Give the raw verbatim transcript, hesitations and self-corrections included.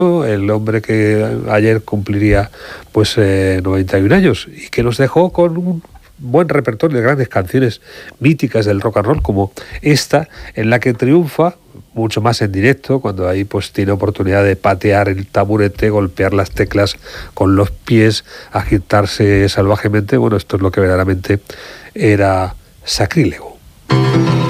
el hombre que ayer cumpliría pues eh, noventa y un años y que nos dejó con un buen repertorio de grandes canciones míticas del rock and roll, como esta, en la que triunfa mucho más en directo, cuando ahí pues tiene oportunidad de patear el taburete, golpear las teclas con los pies, agitarse salvajemente. Bueno, esto es lo que verdaderamente era sacrílego.